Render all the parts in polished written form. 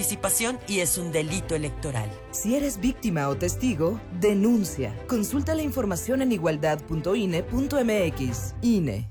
participación y es un delito electoral. Si eres víctima o testigo, denuncia. Consulta la información en igualdad.ine.mx. INE.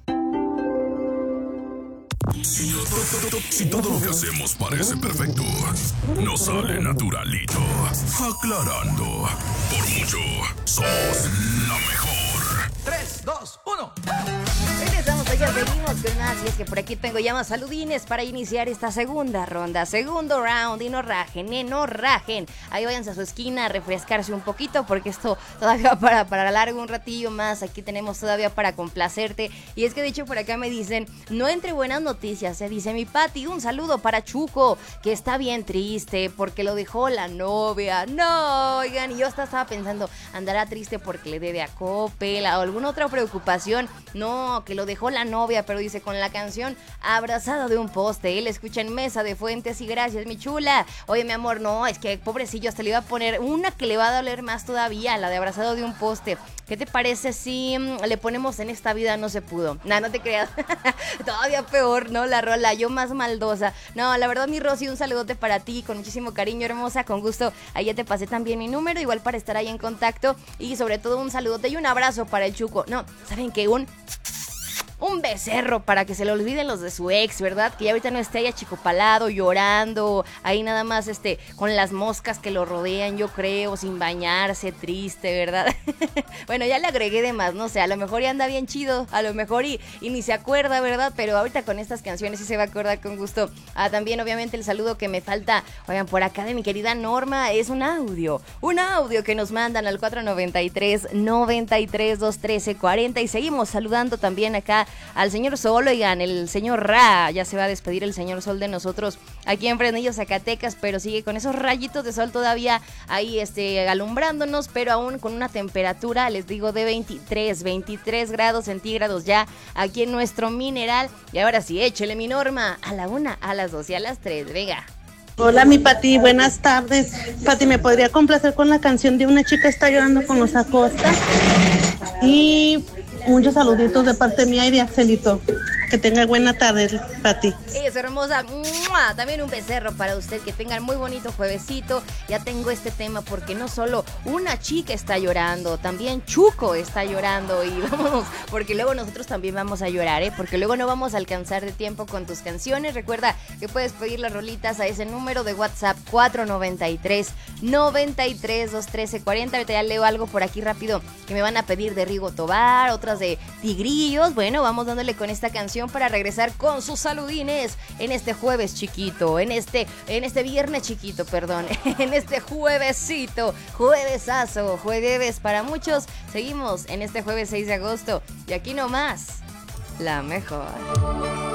Si todo lo que hacemos parece perfecto, nos sale naturalito. Aclarando, por mucho, somos la mejor. 3, 2, 1. Regresamos allá, seguimos con más. Y es que por aquí tengo ya más saludines para iniciar esta segunda ronda, segundo round. Y no rajen, no rajen. Ahí váyanse a su esquina a refrescarse un poquito, porque esto todavía para largo un ratillo más. Aquí tenemos todavía para complacerte. Y es que de hecho por acá me dicen, no entre buenas noticias, se dice mi Pati, un saludo para Chuco, que está bien triste porque lo dejó la novia. No, oigan, y yo hasta estaba pensando, andará triste porque le debe a Coppel o alguna otra preocupación. No, que lo dejó la novia, pero dice con la canción Abrazado de un poste. Él escucha en Mesa de Fuentes y gracias, mi chula. Oye, mi amor, no, es que pobrecillo, hasta le iba a poner una que le va a doler más todavía, la de Abrazado de un poste. ¿Qué te parece si le ponemos En esta vida no se pudo? No, no te creas. Todavía peor, ¿no? La rola, yo más maldosa. No, la verdad, mi Rosy, un saludote para ti, con muchísimo cariño, hermosa, con gusto. Ahí ya te pasé también mi número, igual para estar ahí en contacto. Y sobre todo un saludote y un abrazo para el Chuco. No, ¿saben qué? Un becerro para que se le olviden los de su ex, ¿verdad? Que ya ahorita no esté ahí achicopalado, llorando, ahí nada más con las moscas que lo rodean, yo creo, sin bañarse, triste, ¿verdad? Bueno, ya le agregué de más, no sé, a lo mejor ya anda bien chido, a lo mejor y ni se acuerda, ¿verdad? Pero ahorita con estas canciones sí se va a acordar con gusto. También obviamente el saludo que me falta, oigan, por acá de mi querida Norma, es un audio que nos mandan al 493-93-213-40 y seguimos saludando también acá al señor Sol. Oigan, el señor Ra, ya se va a despedir el señor Sol de nosotros aquí en Fresnillo, Zacatecas, pero sigue con esos rayitos de sol todavía ahí alumbrándonos, pero aún con una temperatura, les digo, de 23 grados centígrados ya aquí en nuestro Mineral. Y ahora sí, échele, mi Norma, a la 1, a las 2 y a las 3, venga. Hola, mi Pati, buenas tardes. Pati, ¿me podría complacer con la canción de Una chica está llorando con los Acosta? Y muchos saluditos de parte mía y de Axelito. Que tenga buena tarde, Pati. Es hermosa. ¡Mua! También un becerro para usted. Que tengan muy bonito juevesito. Ya tengo este tema porque no solo una chica está llorando, también Chuco está llorando. Y vámonos, porque luego nosotros también vamos a llorar, porque luego no vamos a alcanzar de tiempo con tus canciones. Recuerda que puedes pedir las rolitas a ese número de WhatsApp 493-93-213-40. Ahorita ya leo algo por aquí rápido que me van a pedir de Rigo Tobar, otras de Tigrillos. Bueno, vamos dándole con esta canción para regresar con sus saludines en este jueves chiquito, en este viernes chiquito, perdón, en este juevesito, juevesazo, jueves para muchos. Seguimos en este jueves 6 de agosto y aquí nomás, la mejor.